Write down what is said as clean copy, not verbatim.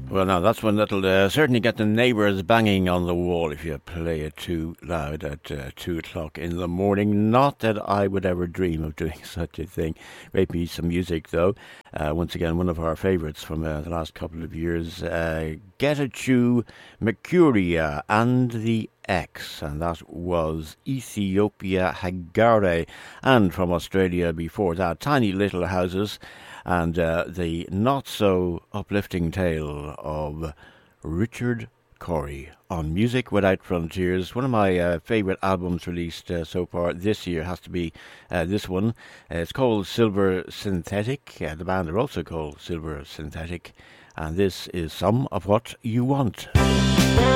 Well, now that's one that'll certainly get the neighbours banging on the wall if you play it too loud at 2 o'clock in the morning. Not that I would ever dream of doing such a thing. Great piece of music, though. Once again, one of our favourites from the last couple of years. Getachew Mercuria and the X, and that was Ethiopia Hagare. And from Australia before that, Tiny Little Houses. And the not-so-uplifting tale of Richard Cory on Music Without Frontiers. One of my favourite albums released so far this year has to be this one. It's called Silver Synthetic. The band are also called Silver Synthetic. And this is Some of What You Want.